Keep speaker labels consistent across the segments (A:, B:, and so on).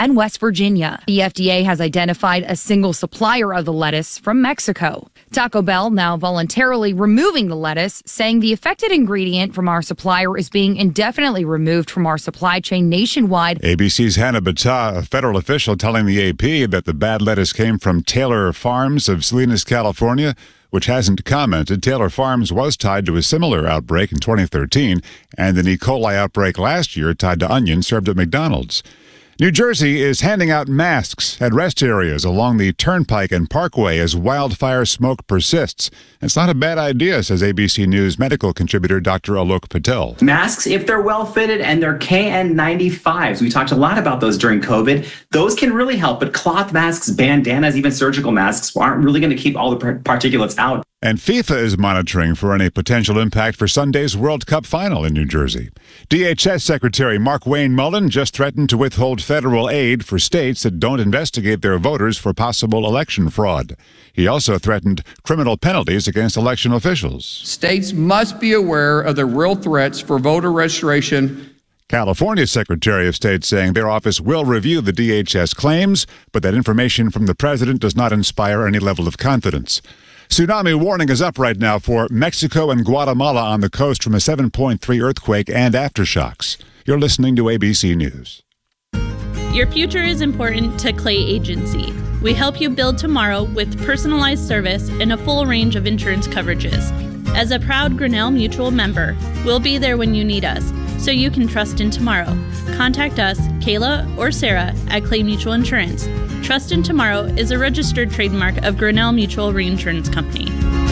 A: and West Virginia. The FDA has identified a single supplier of the lettuce from Mexico. Taco Bell now voluntarily removing the lettuce, saying the affected ingredient from our supplier is being indefinitely removed from our supply chain nationwide.
B: ABC's Hannah Battah, a federal official, telling the AP that the bad lettuce came from Taylor Farms of Salinas, California, which hasn't commented. Taylor Farms was tied to a similar outbreak in 2013 and an E. coli outbreak last year tied to onions served at McDonald's. New Jersey is handing out masks at rest areas along the Turnpike and Parkway as wildfire smoke persists. It's not a bad idea, says ABC News medical contributor Dr. Alok Patel.
C: Masks, if they're well fitted and they're KN95s, we talked a lot about those during COVID, those can really help. But cloth masks, bandanas, even surgical masks aren't really going to keep all the particulates out.
B: And FIFA is monitoring for any potential impact for Sunday's World Cup final in New Jersey. DHS Secretary Markwayne Mullin just threatened to withhold federal aid for states that don't investigate their voters for possible election fraud. He also threatened criminal penalties against election officials.
D: States must be aware of the real threats for voter registration.
B: California's Secretary of State saying their office will review the DHS claims, but that information from the president does not inspire any level of confidence. Tsunami warning is up right now for Mexico and Guatemala on the coast from a 7.3 earthquake and aftershocks. You're listening to ABC News.
E: Your future is important to Clay Agency. We help you build tomorrow with personalized service and a full range of insurance coverages. As a proud Grinnell Mutual member, we'll be there when you need us, so you can trust in tomorrow. Contact us, Kayla or Sarah, at Clay Mutual Insurance. Trust in Tomorrow is a registered trademark of Grinnell Mutual Reinsurance Company.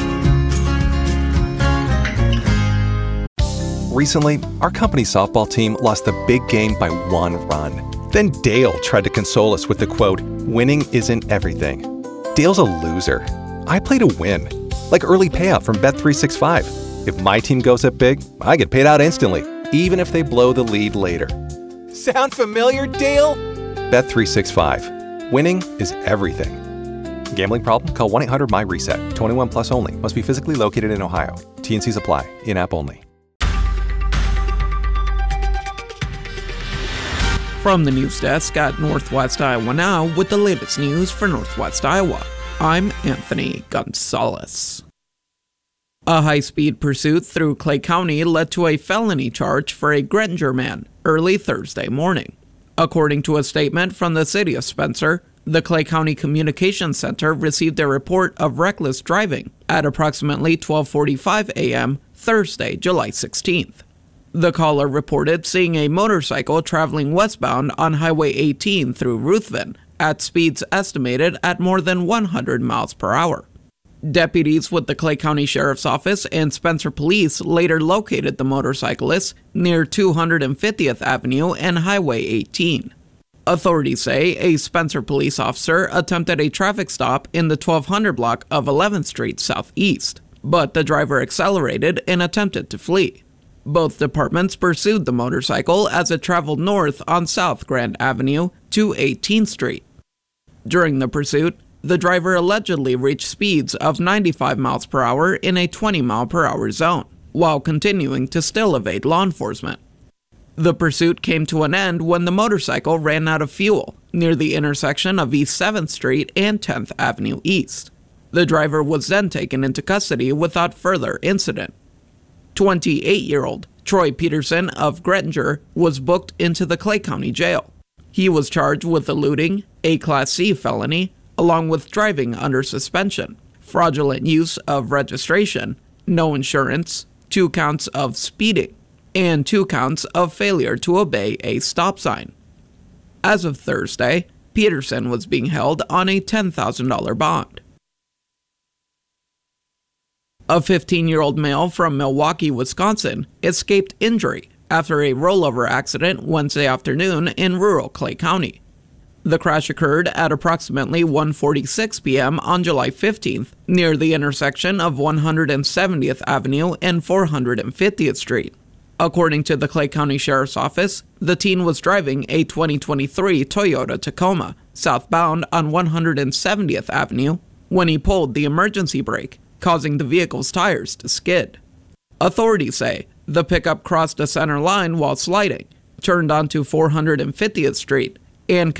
F: Recently, our company softball team lost the big game by 1 run. Then Dale tried to console us with the quote, "Winning isn't everything." Dale's a loser. I play to win, like early payout from Bet365. If my team goes up big, I get paid out instantly, even if they blow the lead later. Sound familiar, Dale? Bet365. Winning is everything. Gambling problem? Call 1-800-MY-RESET. 21 plus only. Must be physically located in Ohio. T&Cs apply. In-app only.
G: From the news desk at Northwest Iowa Now with the latest news for Northwest Iowa. I'm Anthony Gonzalez. A high-speed pursuit through Clay County led to a felony charge for a Granger man early Thursday morning. According to a statement from the city of Spencer, the Clay County Communications Center received a report of reckless driving at approximately 12:45 a.m. Thursday, July 16th. The caller reported seeing a motorcycle traveling westbound on Highway 18 through Ruthven at speeds estimated at more than 100 miles per hour. Deputies with the Clay County Sheriff's Office and Spencer Police later located the motorcyclist near 250th Avenue and Highway 18. Authorities say a Spencer police officer attempted a traffic stop in the 1200 block of 11th Street Southeast, but the driver accelerated and attempted to flee. Both departments pursued the motorcycle as it traveled north on South Grand Avenue to 18th Street. During the pursuit, the driver allegedly reached speeds of 95 miles per hour in a 20 mile per hour zone, while continuing to still evade law enforcement. The pursuit came to an end when the motorcycle ran out of fuel near the intersection of East 7th Street and 10th Avenue East. The driver was then taken into custody without further incident. 28-year-old Troy Peterson of Granger was booked into the Clay County Jail. He was charged with eluding, a Class C felony, along with driving under suspension, fraudulent use of registration, no insurance, 2 counts of speeding, and 2 counts of failure to obey a stop sign. As of Thursday, Peterson was being held on a $10,000 bond. A 15-year-old male from Milwaukee, Wisconsin, escaped injury after a rollover accident Wednesday afternoon in rural Clay County. The crash occurred at approximately 1:46 p.m. on July 15th near the intersection of 170th Avenue and 450th Street. According to the Clay County Sheriff's Office, the teen was driving a 2023 Toyota Tacoma southbound on 170th Avenue when he pulled the emergency brake, causing the vehicle's tires to skid. Authorities say the pickup crossed a center line while sliding, turned onto 450th Street, and